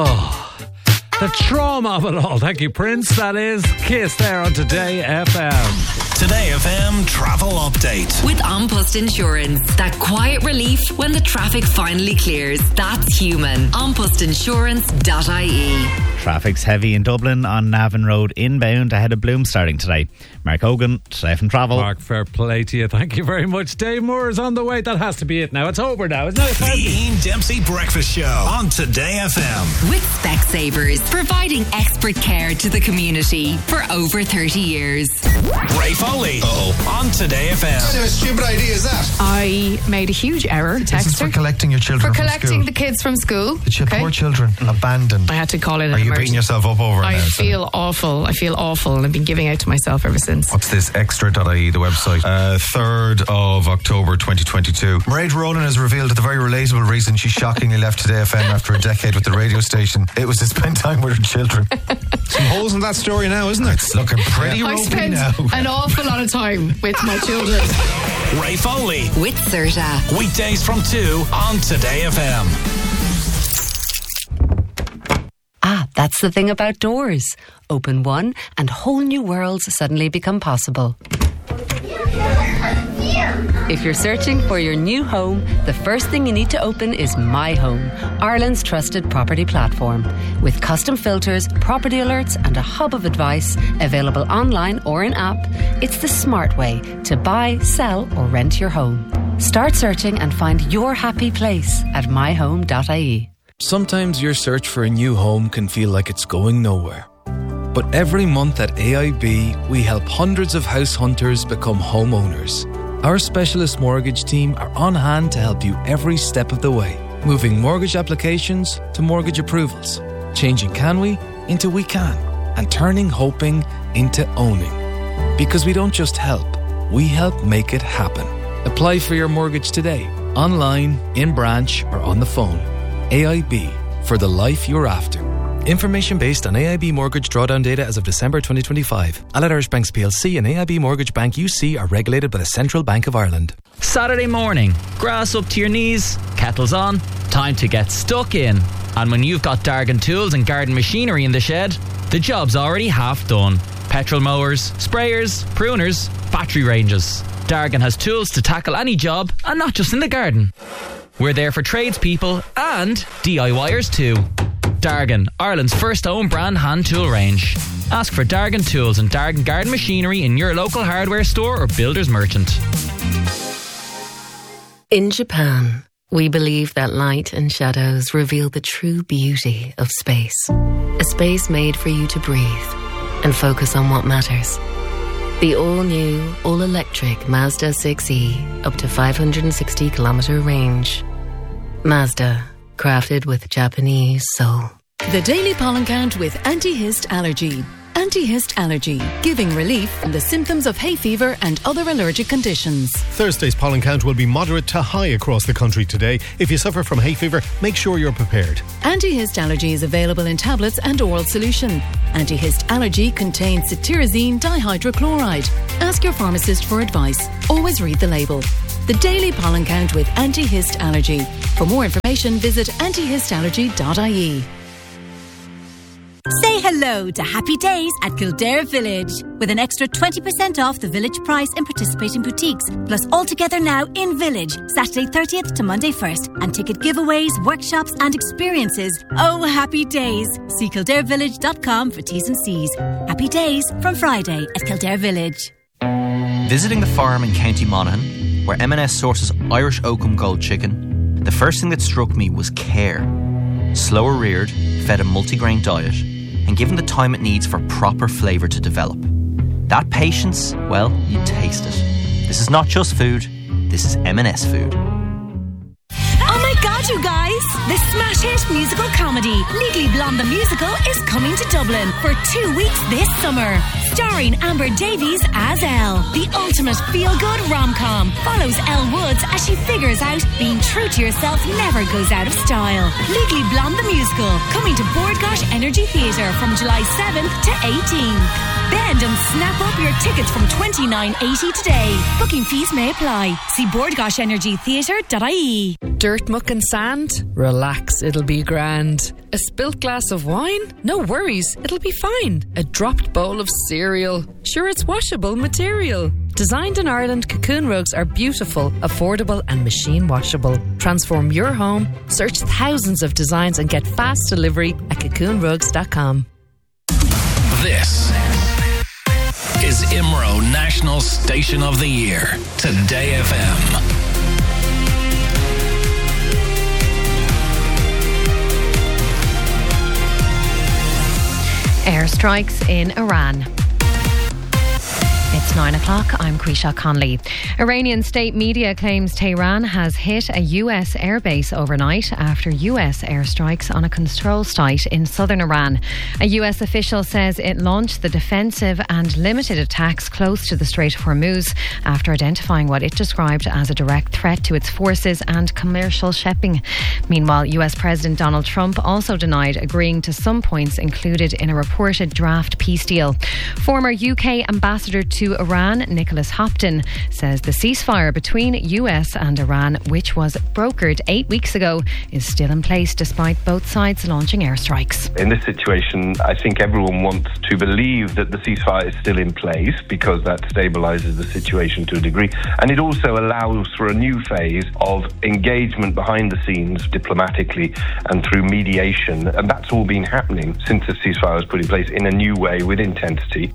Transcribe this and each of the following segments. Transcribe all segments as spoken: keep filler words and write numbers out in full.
Oh, the trauma of it all. Thank you, Prince. That is Kiss there on Today F M. Today F M travel update. With An Post Insurance. That quiet relief when the traffic finally clears. That's human. an post insurance dot I E. Traffic's heavy in Dublin on Navan Road inbound ahead of Bloom starting today. Mark Hogan, Today F M Travel. Mark, fair play to you. Thank you very much. Dave Moore is on the way. That has to be it now. It's over now, isn't it? The Ian Dempsey Breakfast Show on Today F M. With Specsavers, providing expert care to the community for over thirty years. Ray Foley Uh-oh. on Today F M. What kind of a stupid idea is that? I made a huge error. This is for collecting your children For from collecting school. the kids from school. The ch- okay. poor children abandoned. I had to call it an Are you emergency. beating yourself up over it I now? feel awful. I feel awful. And I've been giving out to myself ever since. What's this? extra dot I E, the website. Uh, third of October twenty twenty-two. Mairead Ronan has revealed the very relatable reason she shockingly left Today F M after a decade with the radio station. It was to spend time with her children. Some holes in that story now, isn't it? It's looking pretty I ropey spent now. an awful lot of time with my children. Ray Foley. With Serta. Weekdays from two on Today F M. Ah, that's the thing about doors. Open one and whole new worlds suddenly become possible. If you're searching for your new home, the first thing you need to open is My Home, Ireland's trusted property platform. With custom filters, property alerts and a hub of advice available online or in app, it's the smart way to buy, sell or rent your home. Start searching and find your happy place at my home dot I E. Sometimes your search for a new home can feel like it's going nowhere. But every month at A I B, we help hundreds of house hunters become homeowners. Our specialist mortgage team are on hand to help you every step of the way, moving mortgage applications to mortgage approvals, changing can we into we can, and turning hoping into owning. Because we don't just help, we help make it happen. Apply for your mortgage today, online, in branch, or on the phone. A I B, for the life you're after. Information based on A I B mortgage drawdown data as of December twenty twenty-five. Allied Irish Banks P L C and A I B Mortgage Bank U C are regulated by the Central Bank of Ireland. Saturday morning, grass up to your knees, kettles on, time to get stuck in. And when you've got Dargan tools and garden machinery in the shed, the job's already half done. Petrol mowers, sprayers, pruners, battery ranges. Dargan has tools to tackle any job, and not just in the garden. We're there for tradespeople and D I Y ers too. Dargan, Ireland's first own brand hand tool range. Ask for Dargan tools and Dargan garden machinery in your local hardware store or builder's merchant. In Japan, we believe that light and shadows reveal the true beauty of space. A space made for you to breathe and focus on what matters. The all-new, all-electric Mazda six E, up to five hundred sixty kilometre range. Mazda, crafted with Japanese soul. The Daily Pollen Count with Anti-Hist Allergy. Anti-Hist Allergy, giving relief from the symptoms of hay fever and other allergic conditions. Thursday's pollen count will be moderate to high across the country today. If you suffer from hay fever, make sure you're prepared. Anti-Hist Allergy is available in tablets and oral solution. Anti-Hist Allergy contains cetirizine dihydrochloride. Ask your pharmacist for advice. Always read the label. The Daily Pollen Count with Anti-Hist Allergy. For more information, visit anti hist allergy dot I E. Say hello to Happy Days at Kildare Village with an extra twenty percent off the village price in participating boutiques, plus all together now in Village, Saturday thirtieth to Monday first, and ticket giveaways, workshops and experiences. Oh, Happy Days. See kildare village dot com for T's and C's. Happy Days from Friday at Kildare Village. Visiting the farm in County Monaghan, where M and S sources Irish Oakham Gold chicken, the first thing that struck me was care. Slower reared, fed a multigrain diet, and given the time it needs for proper flavour to develop. That patience, well, you taste it. This is not just food, this is M and S food. Oh my god, you guys! The smash hit musical comedy Legally Blonde the Musical is coming to Dublin for two weeks this summer. starring Amber Davies as Elle. The ultimate feel-good rom-com follows Elle Woods as she figures out being true to yourself never goes out of style. Legally Blonde the musical, coming to Bord Gáis Energy Theatre from July seventh to eighteenth. Bend and snap up your tickets from twenty-nine eighty today. Booking fees may apply. See bord gáis energy theatre dot I E. Dirt, muck and sand? Relax, it'll be grand. A spilt glass of wine? No worries, it'll be fine. A dropped bowl of cereal? Sure, it's washable material. Designed in Ireland, Cocoon rugs are beautiful, affordable and machine washable. Transform your home, search thousands of designs and get fast delivery at cocoon rugs dot com. This is I M R O National Station of the Year, Today F M. Airstrikes in Iran. It's nine o'clock. I'm Quisha Conley. Iranian state media claims Tehran has hit a U S airbase overnight after U S airstrikes on a control site in southern Iran. A U S official says it launched the defensive and limited attacks close to the Strait of Hormuz after identifying what it described as a direct threat to its forces and commercial shipping. Meanwhile, U S President Donald Trump also denied agreeing to some points included in a reported draft peace deal. Former U K ambassador to To Iran, Nicholas Hopton, says the ceasefire between U S and Iran, which was brokered eight weeks ago, is still in place despite both sides launching airstrikes. In this situation, I think everyone wants to believe that the ceasefire is still in place because that stabilises the situation to a degree, and it also allows for a new phase of engagement behind the scenes diplomatically and through mediation, and that's all been happening since the ceasefire was put in place in a new way with intensity.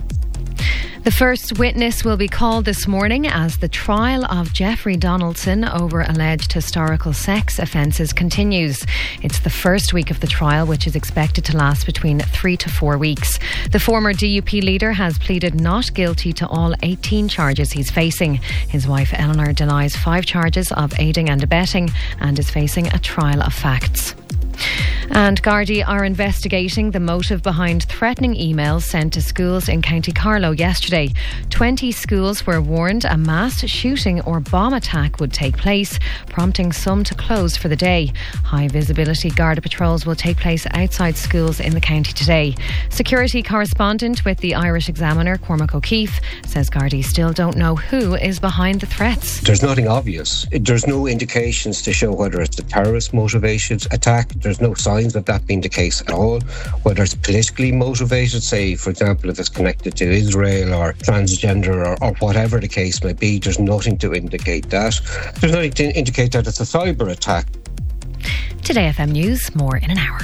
The first witness will be called this morning as the trial of Jeffrey Donaldson over alleged historical sex offences continues. It's the first week of the trial, which is expected to last between three to four weeks. The former D U P leader has pleaded not guilty to all eighteen charges he's facing. His wife Eleanor denies five charges of aiding and abetting and is facing a trial of facts. And Gardaí are investigating the motive behind threatening emails sent to schools in County Carlow yesterday. twenty schools were warned a mass shooting or bomb attack would take place, prompting some to close for the day. High visibility Garda patrols will take place outside schools in the county today. Security correspondent with the Irish Examiner, Cormac O'Keefe, says Gardaí still don't know who is behind the threats. There's nothing obvious. There's no indications to show whether it's a terrorist motivated attack. There's no signs of that being the case at all. Whether it's politically motivated, say, for example, if it's connected to Israel or transgender or, or whatever the case may be, there's nothing to indicate that. There's nothing to indicate that it's a cyber attack. Today F M News, more in an hour.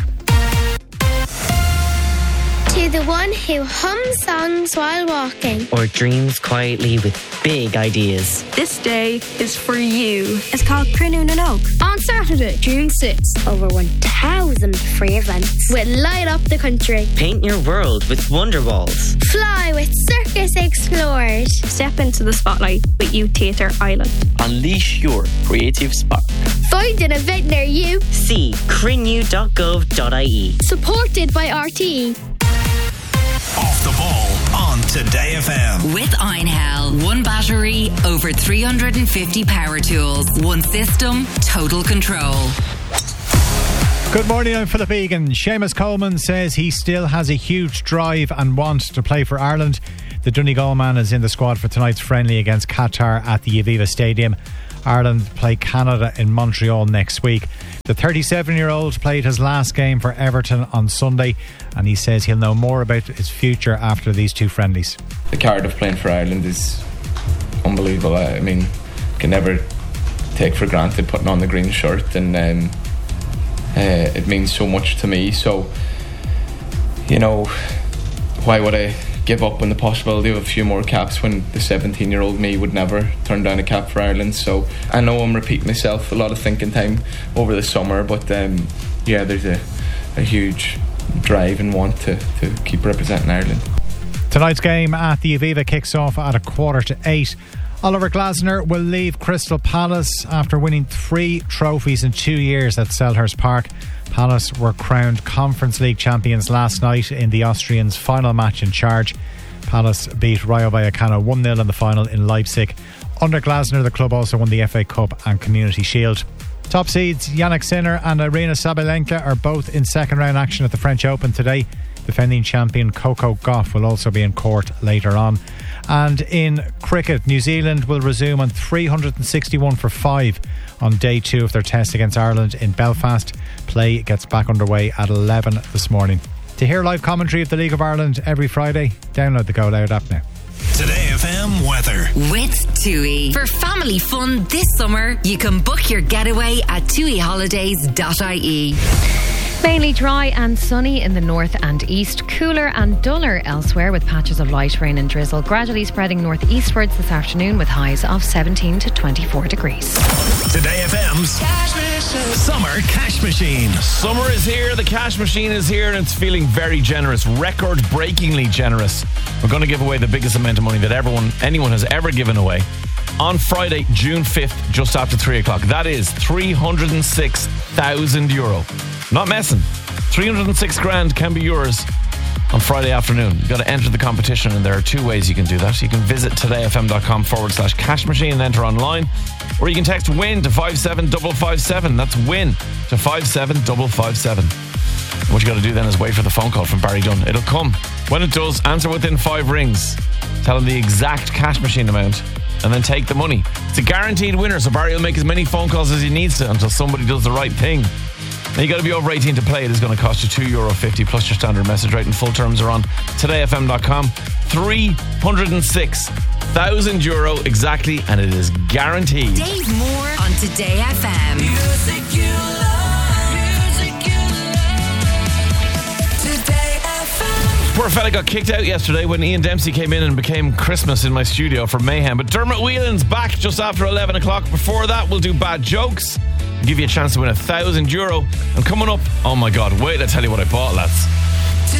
To the one who hums songs while walking, or dreams quietly with big ideas. This day is for you. It's called Crunoon and Oak. On Saturday, June sixth, over one thousand free events will light up the country. Paint your world with Wonder Walls. Fly with Circus Explorers. Step into the spotlight with Youth Theatre Ireland. Unleash your creative spark. Find an event near you. See crinew dot gov dot I E. Supported by R T E. Off the ball on Today F M. With Einhell, one battery, over three hundred fifty power tools, one system, total control. Good morning, I'm Philip Egan. Seamus Coleman says he still has a huge drive and want to play for Ireland. The Donegal man is in the squad for tonight's friendly against Qatar at the Aviva Stadium. Ireland play Canada in Montreal next week. The thirty-seven-year-old played his last game for Everton on Sunday, and he says he'll know more about his future after these two friendlies. The card of playing for Ireland is unbelievable. I mean, can never take for granted putting on the green shirt, and um, uh, it means so much to me. So, you know, why would I give up on the possibility of a few more caps when the seventeen-year-old me would never turn down a cap for Ireland? So I know I'm repeating myself, a lot of thinking time over the summer, but um, yeah, there's a, a huge drive and want to, to keep representing Ireland. Tonight's game at the Aviva kicks off at a quarter to eight. Oliver Glasner will leave Crystal Palace after winning three trophies in two years at Selhurst Park. Palace were crowned Conference League champions last night in the Austrians' final match in charge. Palace beat Rayo Vallecano one nil in the final in Leipzig. Under Glasner, the club also won the F A Cup and Community Shield. Top seeds Yannick Sinner and Irina Sabalenka are both in second round action at the French Open today. Defending champion Coco Gauff will also be in court later on. And in cricket, New Zealand will resume on three hundred sixty-one for five on day two of their test against Ireland in Belfast. Play gets back underway at eleven this morning. To hear live commentary of the League of Ireland every Friday, download the Go Loud app now. Today F M weather. With TUI. For family fun this summer, you can book your getaway at tui holidays dot I E. Mainly dry and sunny in the north and east, cooler and duller elsewhere with patches of light rain and drizzle gradually spreading northeastwards this afternoon with highs of seventeen to twenty-four degrees. Today F M's Summer Cash Machine. Summer is here, the cash machine is here, and it's feeling very generous, record-breakingly generous. We're going to give away the biggest amount of money that everyone, anyone has ever given away on Friday, June fifth, just after three o'clock. That is three hundred six thousand euro. Not messing. three hundred six grand can be yours on Friday afternoon. You've got to enter the competition, and there are two ways you can do that. You can visit todayfm.com forward slash cash machine and enter online, or you can text WIN to five seven five five seven. That's WIN to five seven five five seven. What you got to do then is wait for the phone call from Barry Dunn. It'll come. When it does, answer within five rings. Tell him the exact cash machine amount, and then take the money. It's a guaranteed winner, so Barry will make as many phone calls as he needs to until somebody does the right thing. Now you got to be over eighteen to play. It is going to cost you two euro fifty plus your standard message rate, and full terms are on today f m dot com. three hundred six thousand euro exactly, and it is guaranteed. Dave Moore on Today F M. Music you love, music you love. Today F M. Poor fella got kicked out yesterday when Ian Dempsey came in and became Christmas in my studio for Mayhem. But Dermot Whelan's back just after eleven o'clock. Before that, we'll do bad jokes, give you a chance to win a thousand euro. And coming up, oh my god, wait, I'll tell you what I bought, lads.